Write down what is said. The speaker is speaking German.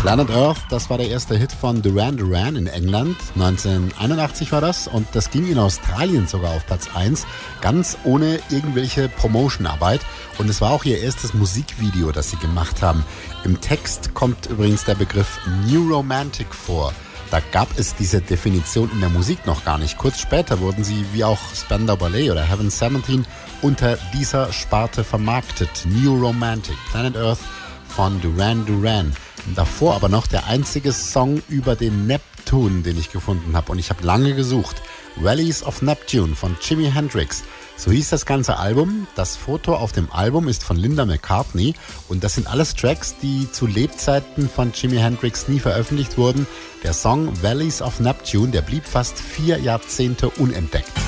Planet Earth, das war der erste Hit von Duran Duran in England. 1981 war das und das ging in Australien sogar auf Platz 1, ganz ohne irgendwelche Promotionarbeit. Und es war auch ihr erstes Musikvideo, das sie gemacht haben. Im Text kommt übrigens der Begriff New Romantic vor. Da gab es diese Definition in der Musik noch gar nicht. Kurz später wurden sie, wie auch Spandau Ballet oder Heaven 17, unter dieser Sparte vermarktet. New Romantic, Planet Earth von Duran Duran. Davor aber noch der einzige Song über den Neptun, den ich gefunden habe. Und ich habe lange gesucht. Valleys of Neptune von Jimi Hendrix. So hieß das ganze Album. Das Foto auf dem Album ist von Linda McCartney. Und das sind alles Tracks, die zu Lebzeiten von Jimi Hendrix nie veröffentlicht wurden. Der Song Valleys of Neptune, der blieb fast 4 Jahrzehnte unentdeckt.